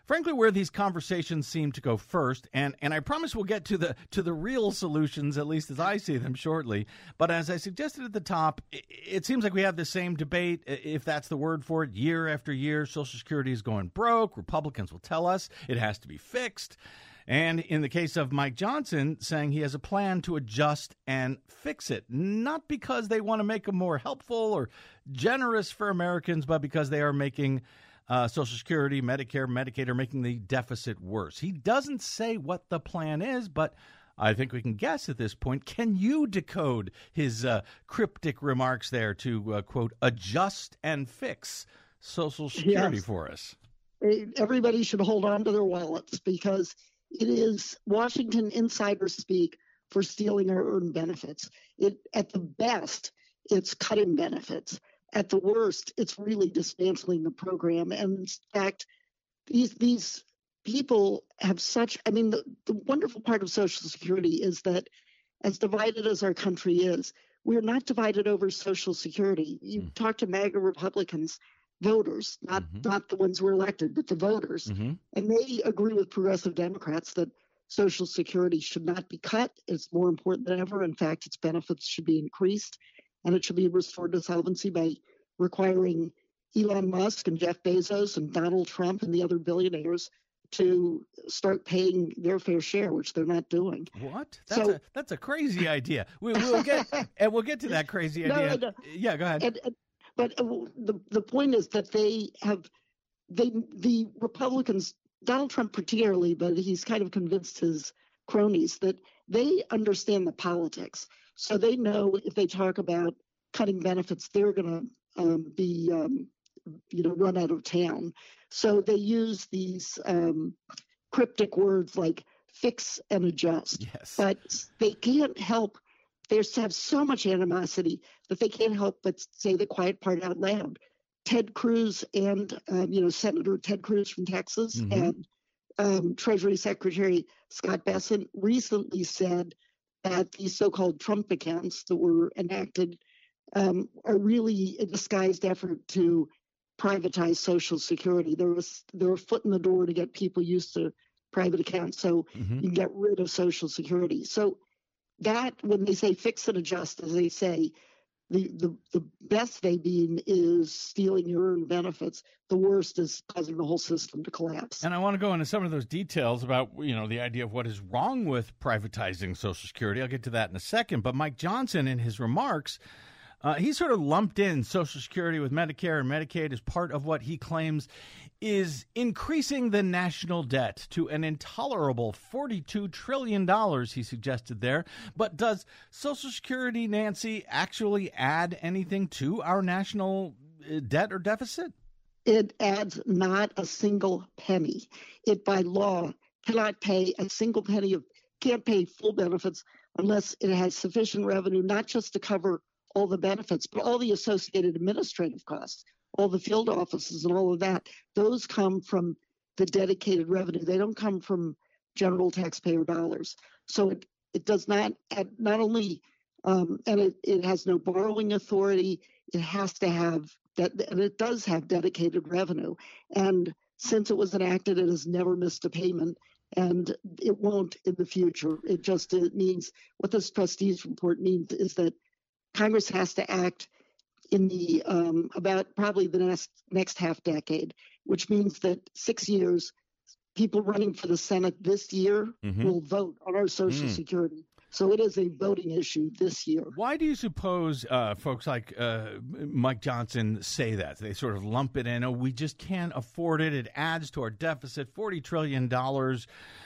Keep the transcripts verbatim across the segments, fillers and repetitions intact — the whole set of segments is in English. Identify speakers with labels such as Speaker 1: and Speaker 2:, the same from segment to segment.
Speaker 1: frankly, where these conversations seem to go first. And, and I promise we'll get to the to the real solutions, at least as I see them, shortly. But as I suggested at the top, it, it seems like we have the same debate, if that's the word for it, year after year. Social Security is going broke. Republicans will tell us it has to be fixed. And in the case of Mike Johnson, saying he has a plan to adjust and fix it, not because they want to make them more helpful or generous for Americans, but because they are making uh, Social Security, Medicare, Medicaid are making the deficit worse. He doesn't say what the plan is, but I think we can guess at this point. Can you decode his uh, cryptic remarks there to, uh, quote, adjust and fix Social Security
Speaker 2: yes.
Speaker 1: for us?
Speaker 2: Everybody should hold on to their wallets, because it is Washington insider speak for stealing our earned benefits. It, at the best, it's cutting benefits. At the worst, it's really dismantling the program. And in fact, these these people have such, I mean, the, the wonderful part of Social Security is that as divided as our country is, we're not divided over Social Security. You mm. talk to MAGA Republicans, voters, not mm-hmm. not the ones who were elected, but the voters. Mm-hmm. And they agree with progressive Democrats that Social Security should not be cut. It's more important than ever. In fact, its benefits should be increased, and it should be restored to solvency by requiring Elon Musk and Jeff Bezos and Donald Trump and the other billionaires to start paying their fair share, which they're not doing.
Speaker 1: What? That's so, a that's a crazy idea. We, we'll get and we'll get to that crazy idea. No, no. Yeah, go ahead.
Speaker 2: And, and, But the the point is that they have, they the Republicans, Donald Trump particularly, but he's kind of convinced his cronies that they understand the politics. So they know if they talk about cutting benefits, they're going to um, be, um, you know, run out of town. So they use these um, cryptic words like fix and adjust.
Speaker 1: Yes.
Speaker 2: But they can't help. They have so much animosity that they can't help but say the quiet part out loud. Ted Cruz and, um, you know, Senator Ted Cruz from Texas mm-hmm. and um, Treasury Secretary Scott Bessent recently said that these so-called Trump accounts that were enacted um, are really a disguised effort to privatize Social Security. There was there were a foot in the door to get people used to private accounts so mm-hmm. you can get rid of Social Security. So that, when they say fix and adjust, as they say, the, the, the best they mean is stealing your earned benefits. The worst is causing the whole system to collapse.
Speaker 1: And I want to go into some of those details about, you know, the idea of what is wrong with privatizing Social Security. I'll get to that in a second. But Mike Johnson, in his remarks, uh, he sort of lumped in Social Security with Medicare and Medicaid as part of what he claims is increasing the national debt to an intolerable forty-two trillion dollars, he suggested there. But does Social Security, Nancy, actually add anything to our national debt or deficit?
Speaker 2: It adds not a single penny. It, by law, cannot pay a single penny of, can't pay full benefits unless it has sufficient revenue, not just to cover all the benefits, but all the associated administrative costs, all the field offices and all of that. Those come from the dedicated revenue. They don't come from general taxpayer dollars. So it, it does not add, not only, um, and it, it has no borrowing authority, it has to have, that, and it does have dedicated revenue. And since it was enacted, it has never missed a payment, and it won't in the future. It just it means, what this trustees report means is that Congress has to act in the um, about probably the next next half decade, which means that six years, people running for the Senate this year mm-hmm. will vote on our Social mm. Security. So it is a voting issue this year.
Speaker 1: Why do you suppose uh, folks like uh, Mike Johnson say that? They sort of lump it in, oh, we just can't afford it. It adds to our deficit, forty trillion dollars.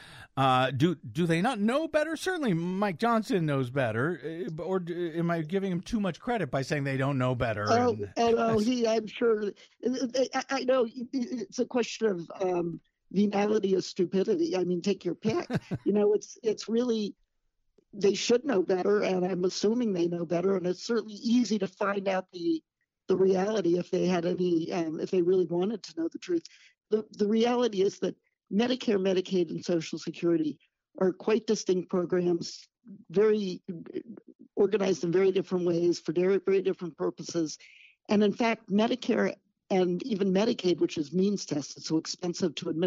Speaker 1: Uh, do do they not know better? Certainly Mike Johnson knows better. Or do, am I giving him too much credit by saying they don't know better?
Speaker 2: Oh,
Speaker 1: and,
Speaker 2: and, oh he, I'm sure. I, I know it's a question of um, venality or stupidity. I mean, take your pick. you know, it's it's really, they should know better, and I'm assuming they know better. And it's certainly easy to find out the the reality if they had any, um, if they really wanted to know the truth. The the reality is that Medicare, Medicaid, and Social Security are quite distinct programs, very organized in very different ways for very, very different purposes. And in fact, Medicare and even Medicaid, which is means tested, so expensive to administer,